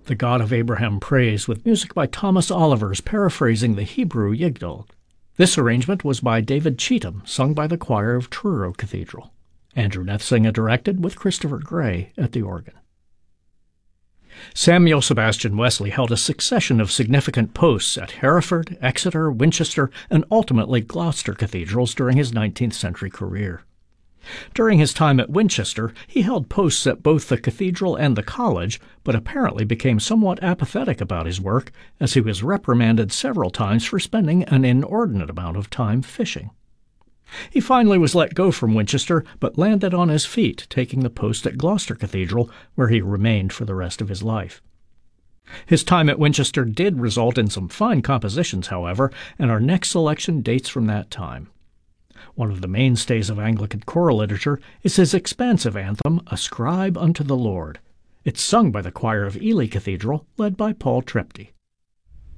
The God of Abraham Praise, with music by Thomas Olivers paraphrasing the Hebrew Yigdal. This arrangement was by David Cheetham, sung by the choir of Truro Cathedral. Andrew Nethsinger directed, with Christopher Gray at the organ. Samuel Sebastian Wesley held a succession of significant posts at Hereford, Exeter, Winchester, and ultimately Gloucester cathedrals during his 19th century career. During his time at Winchester, he held posts at both the cathedral and the college, but apparently became somewhat apathetic about his work, as he was reprimanded several times for spending an inordinate amount of time fishing. He finally was let go from Winchester, but landed on his feet, taking the post at Gloucester Cathedral, where he remained for the rest of his life. His time at Winchester did result in some fine compositions, however, and our next selection dates from that time. One of the mainstays of Anglican choral literature is his expansive anthem, Ascribe unto the Lord. It's sung by the choir of Ely Cathedral, led by Paul Trepty.